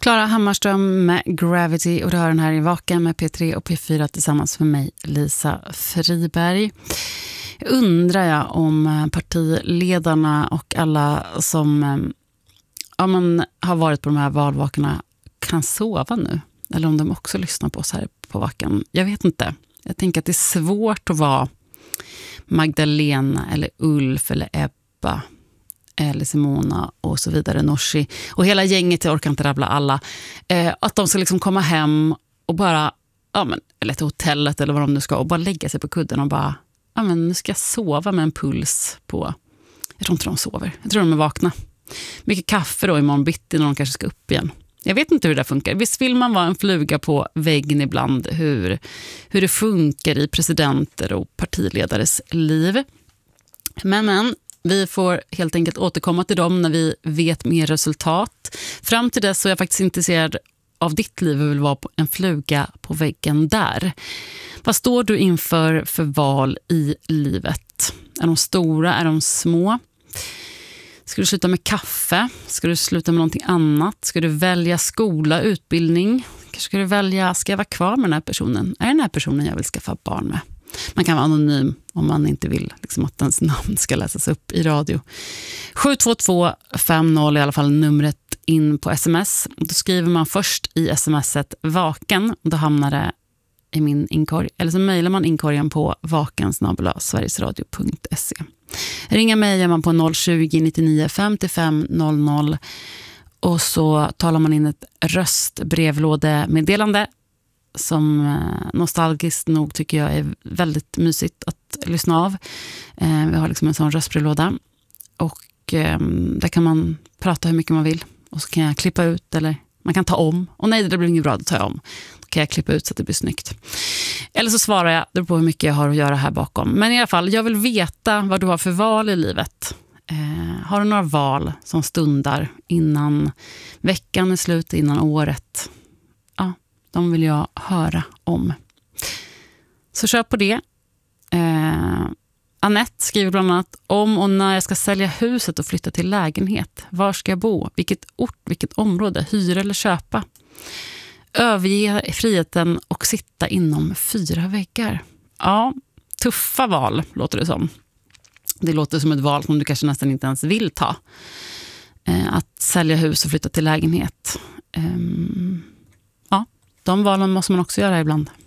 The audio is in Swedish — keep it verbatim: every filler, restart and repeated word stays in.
Klara Hammarström med Gravity och du hör den här i Vaken med P tre och P fyra tillsammans med mig, Lisa Friberg. Undrar jag om partiledarna och alla som ja, man har varit på de här valvakorna kan sova nu. Eller om de också lyssnar på oss här på Vaken. Jag vet inte. Jag tänker att det är svårt att vara Magdalena eller Ulf eller Ebba eller Simona och så vidare, Norsi och hela gänget, jag orkar inte rabbla alla, eh, att de ska liksom komma hem och bara, ja men, eller till hotellet eller vad de nu ska, och bara lägga sig på kudden och bara, ja men nu ska jag sova med en puls på, jag tror inte de sover, jag tror de är vakna. Mycket kaffe då imorgon bitti när de kanske ska upp igen. Jag vet inte hur det där funkar. Visst vill man vara en fluga på väggen ibland, hur, hur det funkar i presidenter och partiledares liv. Men men, vi får helt enkelt återkomma till dem när vi vet mer resultat. Fram till dess så är jag faktiskt intresserad av ditt liv och vill vara en fluga på väggen där. Vad står du inför för val i livet? Är de stora? Är de små? Ska du sluta med kaffe? Ska du sluta med någonting annat? Ska du välja skola, utbildning? Kanske ska du välja, ska jag vara kvar med den här personen? Är det den här personen jag vill skaffa barn med? Man kan vara anonym om man inte vill liksom, att ens namn ska läsas upp i radio. sju två två fem noll i alla fall numret in på sms. Då skriver man först i smset vaken. Då hamnar det i min inkorg. Eller så mejlar man inkorgen på vaken snabel-a sverigesradio punkt se. Ringa mig gör man på noll tjugo nittionio femtiofem noll noll och så talar man in ett röstbrevlådemeddelande som nostalgiskt nog tycker jag är väldigt mysigt att lyssna av. Eh, vi har liksom en sån röstbrevlåda och eh, där kan man prata hur mycket man vill och så kan jag klippa ut eller man kan ta om. Och nej, det blir inget bra, då tar jag om. Då kan jag klippa ut så att det blir snyggt. Eller så svarar jag, det beror på hur mycket jag har att göra här bakom. Men i alla fall, jag vill veta vad du har för val i livet. Eh, har du några val som stundar innan veckan är slut, innan året? Ja, de vill jag höra om. Så kör på det. Eh, Annette skriver bland annat om och när jag ska sälja huset och flytta till lägenhet. Var ska jag bo? Vilket ort, vilket område? Hyra eller köpa? Överge friheten och sitta inom fyra väggar. Ja, tuffa val låter det som. Det låter som ett val som du kanske nästan inte ens vill ta. Eh, att sälja hus och flytta till lägenhet. Eh, ja, de valen måste man också göra ibland.